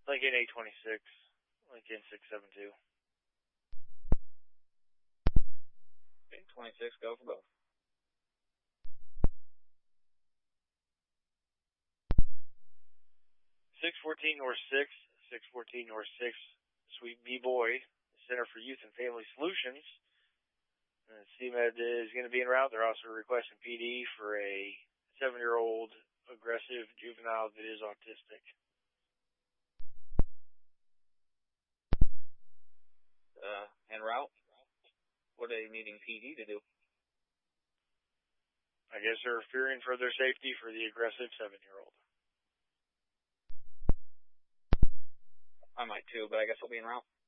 Lincoln 826, Lincoln 672. 826, go for both. North 614 North 6, Sweet B-Boy, Center for Youth and Family Solutions. CMED is going to be en route. They're also requesting PD for a 7-year-old aggressive juvenile that is autistic. En route? What are they needing PD to do? I guess they're fearing for their safety for the aggressive 7-year-old. I might too, but I guess I'll be en route.